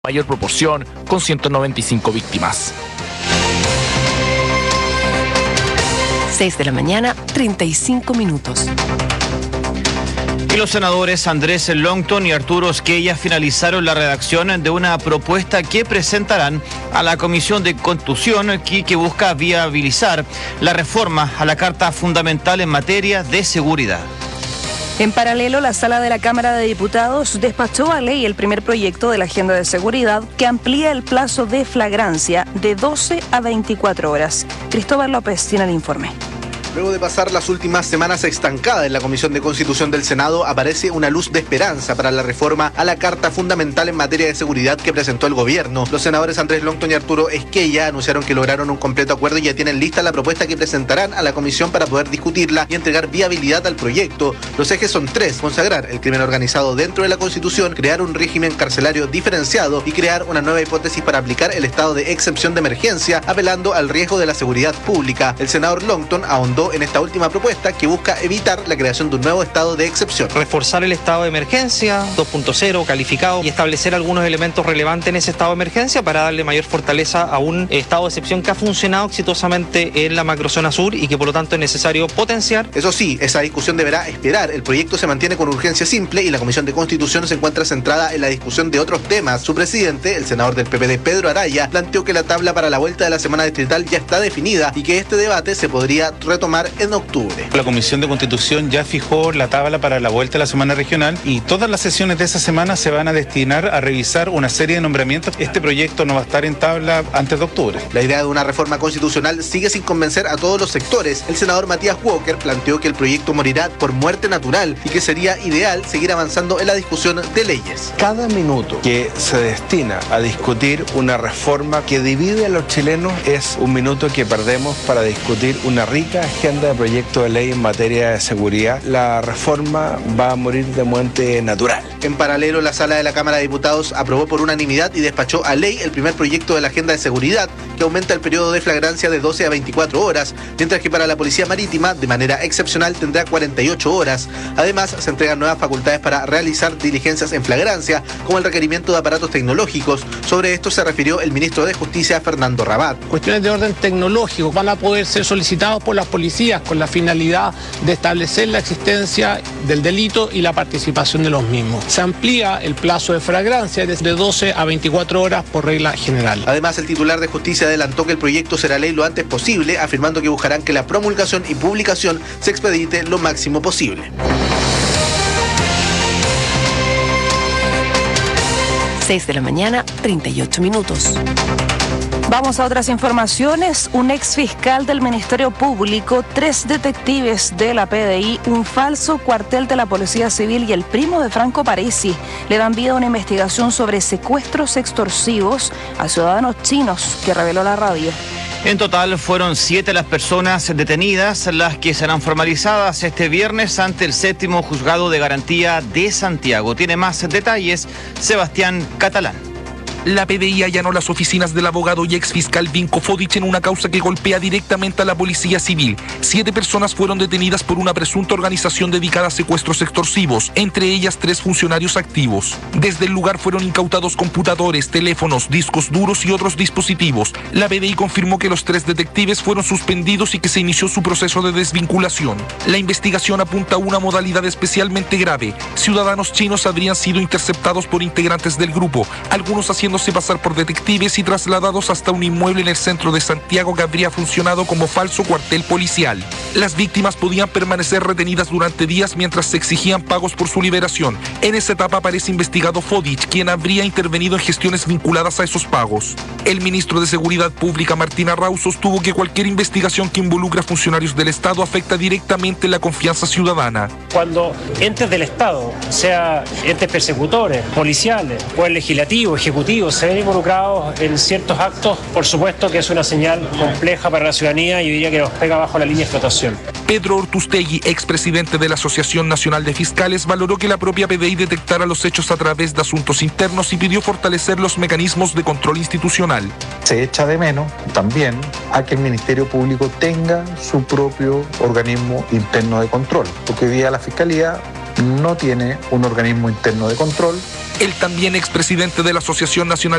mayor proporción, con 195 víctimas. 6 de la mañana, 35 minutos. Y los senadores Andrés Longton y Arturo Esquella finalizaron la redacción de una propuesta que presentarán a la Comisión de Constitución que busca viabilizar la reforma a la Carta Fundamental en materia de seguridad. En paralelo, la Sala de la Cámara de Diputados despachó a ley el primer proyecto de la Agenda de Seguridad que amplía el plazo de flagrancia de 12 a 24 horas. Cristóbal López tiene el informe. Luego de pasar las últimas semanas estancada en la Comisión de Constitución del Senado, aparece una luz de esperanza para la reforma a la Carta Fundamental en materia de seguridad que presentó el gobierno. Los senadores Andrés Longton y Arturo Esquella anunciaron que lograron un completo acuerdo y ya tienen lista la propuesta que presentarán a la comisión para poder discutirla y entregar viabilidad al proyecto. Los ejes son tres: consagrar el crimen organizado dentro de la Constitución, crear un régimen carcelario diferenciado y crear una nueva hipótesis para aplicar el estado de excepción de emergencia, apelando al riesgo de la seguridad pública. El senador Longton ahondó en esta última propuesta que busca evitar la creación de un nuevo estado de excepción. Reforzar el estado de emergencia 2.0 calificado y establecer algunos elementos relevantes en ese estado de emergencia para darle mayor fortaleza a un estado de excepción que ha funcionado exitosamente en la macrozona sur y que por lo tanto es necesario potenciar. Eso sí, esa discusión deberá esperar. El proyecto se mantiene con urgencia simple y la Comisión de Constitución se encuentra centrada en la discusión de otros temas. Su presidente, el senador del PPD Pedro Araya, planteó que la tabla para la vuelta de la semana distrital ya está definida y que este debate se podría retomar en octubre. La Comisión de Constitución ya fijó la tabla para la vuelta de la semana regional y todas las sesiones de esa semana se van a destinar a revisar una serie de nombramientos. Este proyecto no va a estar en tabla antes de octubre. La idea de una reforma constitucional sigue sin convencer a todos los sectores. El senador Matías Walker planteó que el proyecto morirá por muerte natural y que sería ideal seguir avanzando en la discusión de leyes. Cada minuto que se destina a discutir una reforma que divide a los chilenos es un minuto que perdemos para discutir una rica agenda de proyecto de ley en materia de seguridad. La reforma va a morir de muerte natural. En paralelo, la Sala de la Cámara de Diputados aprobó por unanimidad y despachó a ley el primer proyecto de la Agenda de Seguridad que aumenta el periodo de flagrancia de 12 a 24 horas, mientras que para la Policía Marítima, de manera excepcional, tendrá 48 horas. Además, se entregan nuevas facultades para realizar diligencias en flagrancia, como el requerimiento de aparatos tecnológicos. Sobre esto se refirió el ministro de Justicia, Fernando Rabat. Cuestiones de orden tecnológico van a poder ser solicitados por las policías con la finalidad de establecer la existencia del delito y la participación de los mismos. Se amplía el plazo de flagrancia desde 12 a 24 horas por regla general. Además, el titular de Justicia adelantó que el proyecto será ley lo antes posible, afirmando que buscarán que la promulgación y publicación se expedite lo máximo posible. 6 de la mañana, 38 minutos. Vamos a otras informaciones. Un ex fiscal del Ministerio Público, 3 detectives de la PDI, un falso cuartel de la Policía Civil y el primo de Franco Parisi le dan vida a una investigación sobre secuestros extorsivos a ciudadanos chinos que reveló la radio. En total fueron 7 las personas detenidas, las que serán formalizadas este viernes ante el 7º Juzgado de Garantía de Santiago. Tiene más detalles Sebastián Catalán. La PDI allanó las oficinas del abogado y exfiscal Vinko Fodic en una causa que golpea directamente a la Policía Civil. 7 personas fueron detenidas por una presunta organización dedicada a secuestros extorsivos, entre ellas 3 funcionarios activos. Desde el lugar fueron incautados computadores, teléfonos, discos duros y otros dispositivos. La PDI confirmó que los 3 detectives fueron suspendidos y que se inició su proceso de desvinculación. La investigación apunta a una modalidad especialmente grave. Ciudadanos chinos habrían sido interceptados por integrantes del grupo, algunos haciéndose pasar por detectives y trasladados hasta un inmueble en el centro de Santiago que habría funcionado como falso cuartel policial. Las víctimas podían permanecer retenidas durante días mientras se exigían pagos por su liberación. En esa etapa aparece investigado Fodic, quien habría intervenido en gestiones vinculadas a esos pagos. El ministro de Seguridad Pública, Martín Arrau, sostuvo que cualquier investigación que involucre a funcionarios del Estado afecta directamente la confianza ciudadana. Cuando entes del Estado, sea entes persecutores, policiales o el legislativo, ejecutivo, se ven involucrados en ciertos actos, por supuesto que es una señal compleja para la ciudadanía y yo diría que nos pega bajo la línea de explotación. Pedro Ortustegui, expresidente de la Asociación Nacional de Fiscales, valoró que la propia PDI detectara los hechos a través de asuntos internos y pidió fortalecer los mecanismos de control institucional. Se echa de menos también a que el Ministerio Público tenga su propio organismo interno de control, porque hoy día la Fiscalía no tiene un organismo interno de control El también expresidente de la Asociación Nacional